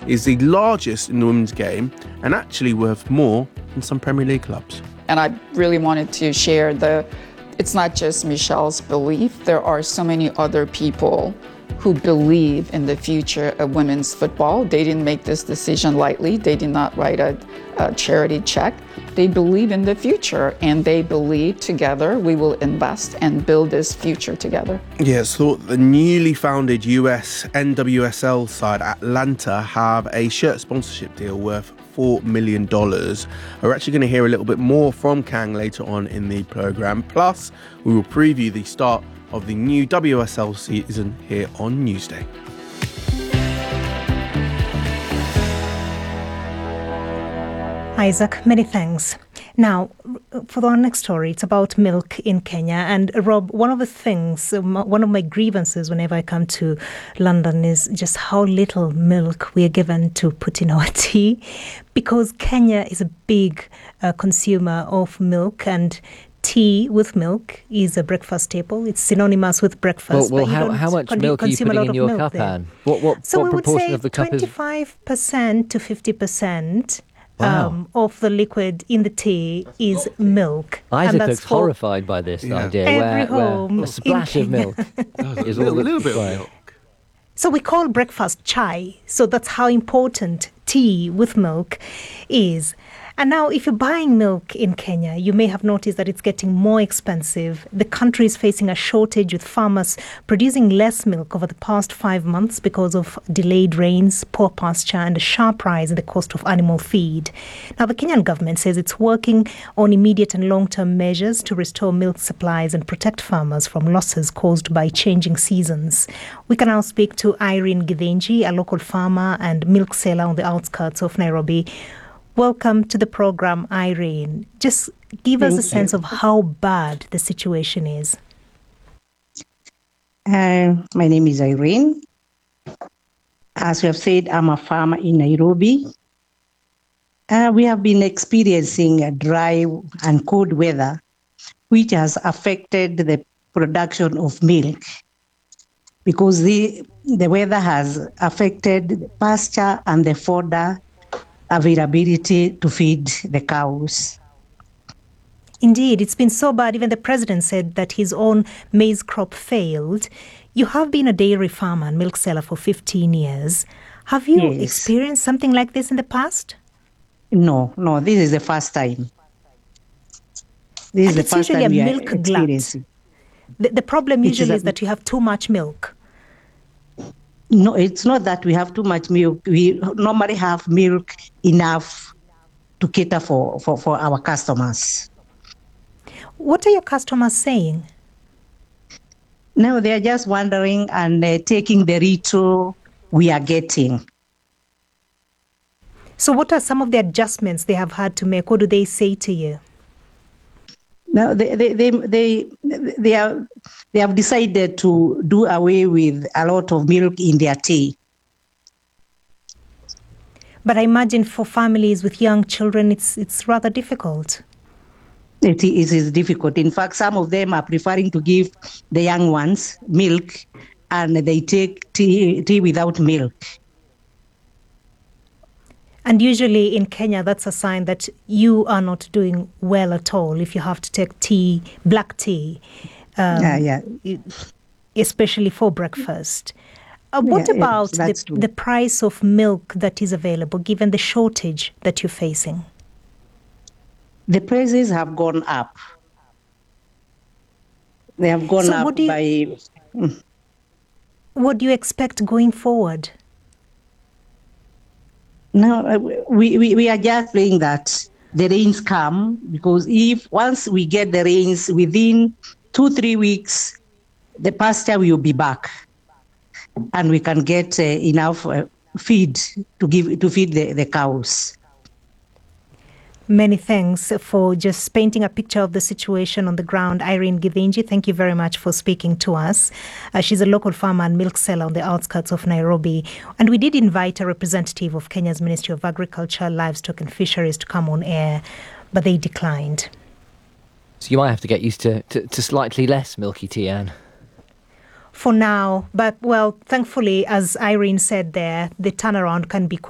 is the largest in the women's game and actually worth more than some Premier League clubs. And I really wanted to share it's not just Michelle's belief. There are so many other people who believe in the future of women's football. They didn't make this decision lightly. They did not write a charity check. They believe in the future, and they believe together we will invest and build this future together. Yeah, it's thought the newly founded US NWSL side Atlanta have a shirt sponsorship deal worth $4 million. We're actually going to hear a little bit more from Kang later on in the programme. Plus, we will preview the start of the new WSL season here on Newsday. Isaac, many thanks. Now, for our next story, it's about milk in Kenya. And Rob, one of my grievances whenever I come to London is just how little milk we are given to put in our tea, because Kenya is a big consumer of milk, and tea with milk is a breakfast staple. It's synonymous with breakfast. Well, how much milk are you putting in your cup, Anne? What proportion of the cup is? 25% to 50%. Wow. Of the liquid in the tea is milk. Isaac looks horrified by this idea, where a splash of milk is all a little bit of milk. So we call breakfast chai. So that's how important tea with milk is. And now, if you're buying milk in Kenya, you may have noticed that it's getting more expensive. The country is facing a shortage, with farmers producing less milk over the past 5 months because of delayed rains, poor pasture, and a sharp rise in the cost of animal feed. Now, the Kenyan government says it's working on immediate and long-term measures to restore milk supplies and protect farmers from losses caused by changing seasons. We can now speak to Irene Githinji, a local farmer and milk seller on the outskirts of Nairobi. Welcome to the program, Irene. Just give us a sense of how bad the situation is. My name is Irene. As you have said, I'm a farmer in Nairobi. We have been experiencing a dry and cold weather, which has affected the production of milk, because the weather has affected the pasture and the fodder availability to feed the cows. Indeed, it's been so bad. Even the president said that his own maize crop failed. You have been a dairy farmer and milk seller for 15 years. Have you experienced something like this in the past? No, this is the first time. This is the first time we are experiencing. The problem usually is that you have too much milk. No, it's not that we have too much milk. We normally have milk enough to cater for our customers. What are your customers saying? No, they're just wondering and taking the little we are getting. So what are some of the adjustments they have had to make? What do they say to you? No, they have decided to do away with a lot of milk in their tea. But I imagine for families with young children, it's rather difficult. It is difficult. In fact, some of them are preferring to give the young ones milk, and they take tea without milk. And usually in Kenya, that's a sign that you are not doing well at all if you have to take tea, black tea, especially for breakfast. What about the price of milk that is available, given the shortage that you're facing? The prices have gone up. They have gone up by... What do you expect going forward? No, we are just praying that the rains come, because once we get the rains within 2-3 weeks, the pasture will be back, and we can get enough feed to feed the cows. Many thanks for just painting a picture of the situation on the ground. Irene Githinji, thank you very much for speaking to us. She's a local farmer and milk seller on the outskirts of Nairobi. And we did invite a representative of Kenya's Ministry of Agriculture, Livestock and Fisheries to come on air, but they declined. So you might have to get used to slightly less milky tea, Anne. For now, but well, thankfully, as Irene said there, the turnaround can be